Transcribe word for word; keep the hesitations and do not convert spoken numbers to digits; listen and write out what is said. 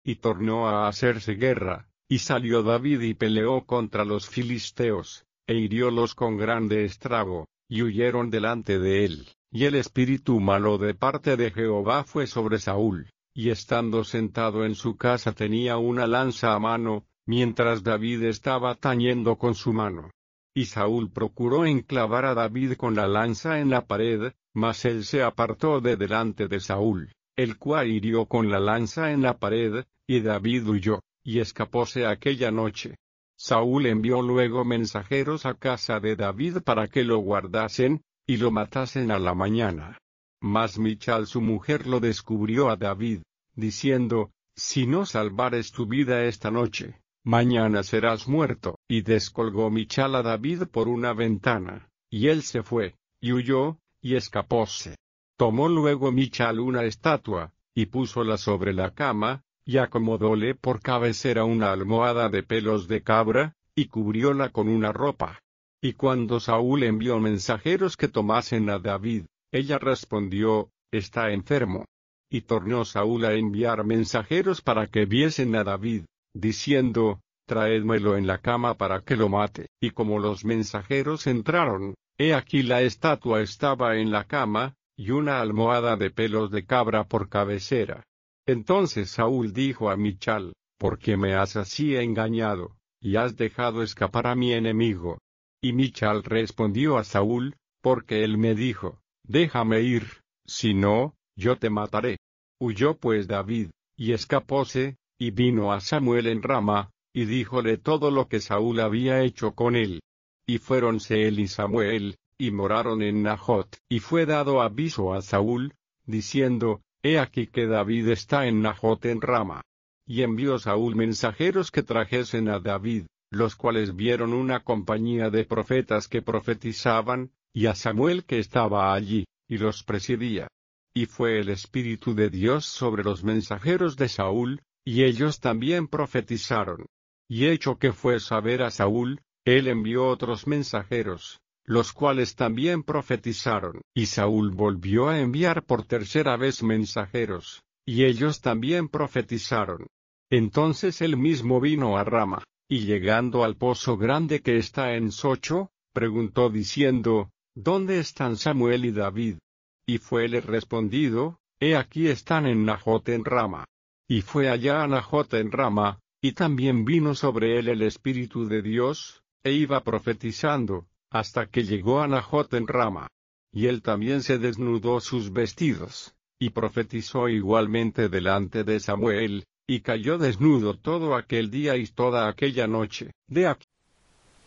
y tornó a hacerse guerra, y salió David y peleó contra los filisteos, e hiriólos con grande estrago, y huyeron delante de él, y el espíritu malo de parte de Jehová fue sobre Saúl, y estando sentado en su casa tenía una lanza a mano, mientras David estaba tañendo con su mano. Y Saúl procuró enclavar a David con la lanza en la pared, mas él se apartó de delante de Saúl, el cual hirió con la lanza en la pared, y David huyó, y escapóse aquella noche. Saúl envió luego mensajeros a casa de David para que lo guardasen, y lo matasen a la mañana. Mas Michal su mujer lo descubrió a David, diciendo, si no salvares tu vida esta noche, mañana serás muerto. Y descolgó Michal a David por una ventana, y él se fue, y huyó, y escapóse. Tomó luego Michal una estatua, y púsola sobre la cama, y acomodóle por cabecera una almohada de pelos de cabra, y cubrióla con una ropa. Y cuando Saúl envió mensajeros que tomasen a David, ella respondió, está enfermo. Y tornó Saúl a enviar mensajeros para que viesen a David, diciendo, traédmelo en la cama para que lo mate. Y como los mensajeros entraron, he aquí la estatua estaba en la cama, y una almohada de pelos de cabra por cabecera. Entonces Saúl dijo a Michal, ¿por qué me has así engañado, y has dejado escapar a mi enemigo? Y Michal respondió a Saúl, porque él me dijo, déjame ir, si no, yo te mataré. Huyó pues David, y escapóse, y vino a Samuel en Rama, y díjole todo lo que Saúl había hecho con él. Y fuéronse él y Samuel, y moraron en Najot. Y fue dado aviso a Saúl, diciendo, he aquí que David está en Najot en Rama. Y envió Saúl mensajeros que trajesen a David, los cuales vieron una compañía de profetas que profetizaban, y a Samuel que estaba allí, y los presidía. Y fue el Espíritu de Dios sobre los mensajeros de Saúl, y ellos también profetizaron. Y hecho que fue saber a Saúl, él envió otros mensajeros, los cuales también profetizaron. Y Saúl volvió a enviar por tercera vez mensajeros, y ellos también profetizaron. Entonces él mismo vino a Rama, y llegando al pozo grande que está en Socho, preguntó diciendo, ¿dónde están Samuel y David? Y fuele respondido, he aquí están en Najot en Rama. Y fue allá a Najot en Rama, y también vino sobre él el Espíritu de Dios, e iba profetizando, hasta que llegó a Najot en Rama. Y él también se desnudó sus vestidos, y profetizó igualmente delante de Samuel, y cayó desnudo todo aquel día y toda aquella noche. De aquí